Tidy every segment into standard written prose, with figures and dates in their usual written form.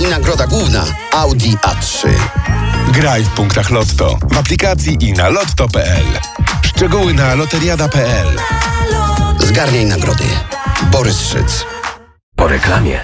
i nagroda główna Audi A3. Graj w punktach Lotto, w aplikacji i na lotto.pl. Szczegóły na loteriada.pl. Zgarniaj nagrody. Borys Szyc. Po reklamie.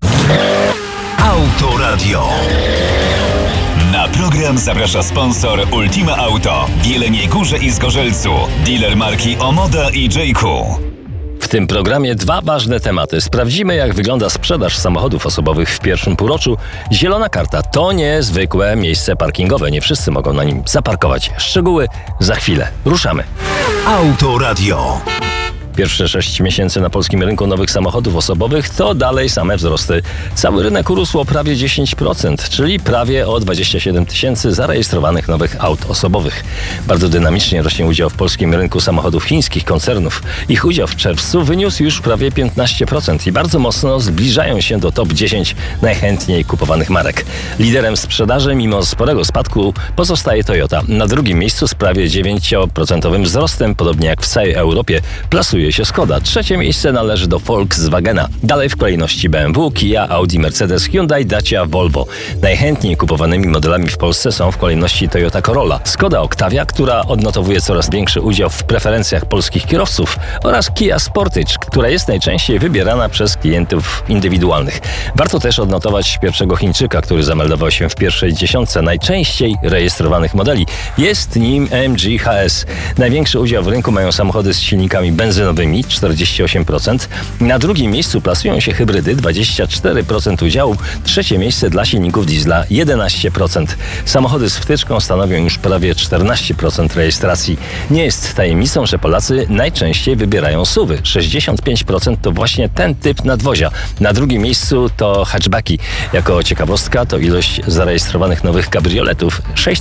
Autoradio. Na program zaprasza sponsor Ultima Auto w Jeleniej Górze i Zgorzelcu. Dealer marki Omoda i J.Q. W tym programie dwa ważne tematy. Sprawdzimy, jak wygląda sprzedaż samochodów osobowych w pierwszym półroczu. Zielona karta to nie zwykłe miejsce parkingowe. Nie wszyscy mogą na nim zaparkować. Szczegóły za chwilę. Ruszamy. Autoradio. Pierwsze 6 miesięcy na polskim rynku nowych samochodów osobowych to dalej same wzrosty. Cały rynek urósł o prawie 10%, czyli prawie o 27 tysięcy zarejestrowanych nowych aut osobowych. Bardzo dynamicznie rośnie udział w polskim rynku samochodów chińskich koncernów. Ich udział w czerwcu wyniósł już prawie 15% i bardzo mocno zbliżają się do top 10 najchętniej kupowanych marek. Liderem sprzedaży mimo sporego spadku pozostaje Toyota. Na drugim miejscu z prawie 9% wzrostem, podobnie jak w całej Europie, plasuje się Skoda. Trzecie miejsce należy do Volkswagena. Dalej w kolejności BMW, Kia, Audi, Mercedes, Hyundai, Dacia, Volvo. Najchętniej kupowanymi modelami w Polsce są w kolejności Toyota Corolla, Skoda Octavia, która odnotowuje coraz większy udział w preferencjach polskich kierowców, oraz Kia Sportage, która jest najczęściej wybierana przez klientów indywidualnych. Warto też odnotować pierwszego Chińczyka, który zameldował się w pierwszej dziesiątce najczęściej rejestrowanych modeli. Jest nim MG HS. Największy udział w rynku mają samochody z silnikami benzynowymi, 48%. Na drugim miejscu plasują się hybrydy, 24% udziału. Trzecie miejsce dla silników diesla, 11%. Samochody z wtyczką stanowią już prawie 14% rejestracji. Nie jest tajemnicą, że Polacy najczęściej wybierają SUV-y. 65% to właśnie ten typ nadwozia. Na drugim miejscu to hatchbacki. Jako ciekawostka to ilość zarejestrowanych nowych kabrioletów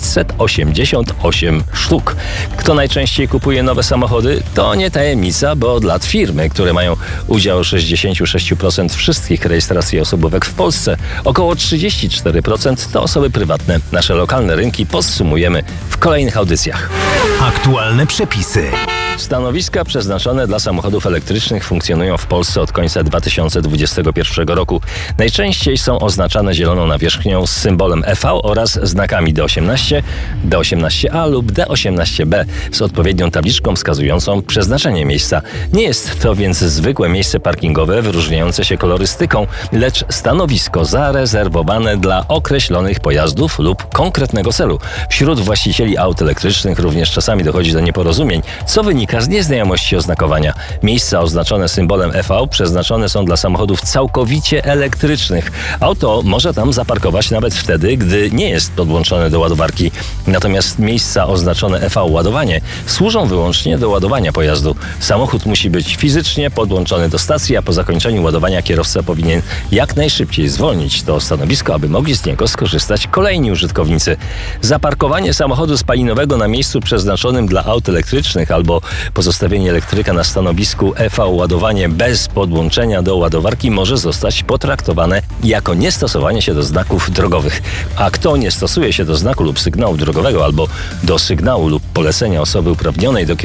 688 sztuk. Kto najczęściej kupuje nowe samochody? To nie tajemnica, bo od lat firmy, które mają udział 66% wszystkich rejestracji osobówek w Polsce. Około 34% to osoby prywatne. Nasze lokalne rynki podsumujemy w kolejnych audycjach. Aktualne przepisy. Stanowiska przeznaczone dla samochodów elektrycznych funkcjonują w Polsce od końca 2021 roku. Najczęściej są oznaczane zieloną nawierzchnią z symbolem EV oraz znakami D18, D18A lub D18B z odpowiednią tabliczką wskazującą przeznaczenie miejsca. Nie jest to więc zwykłe miejsce parkingowe wyróżniające się kolorystyką, lecz stanowisko zarezerwowane dla określonych pojazdów lub konkretnego celu. Wśród właścicieli aut elektrycznych również czasami dochodzi do nieporozumień, co wynika z nieznajomości oznakowania. Miejsca oznaczone symbolem EV przeznaczone są dla samochodów całkowicie elektrycznych. Auto może tam zaparkować nawet wtedy, gdy nie jest podłączone do ładowarki. Natomiast miejsca oznaczone EV ładowanie służą wyłącznie do ładowania pojazdu. Samochód musi być fizycznie podłączony do stacji, a po zakończeniu ładowania kierowca powinien jak najszybciej zwolnić to stanowisko, aby mogli z niego skorzystać kolejni użytkownicy. Zaparkowanie samochodu spalinowego na miejscu przeznaczonym dla aut elektrycznych albo pozostawienie elektryka na stanowisku EV ładowanie bez podłączenia do ładowarki może zostać potraktowane jako niestosowanie się do znaków drogowych. A kto nie stosuje się do znaku lub sygnału drogowego albo do sygnału lub polecenia osoby uprawnionej do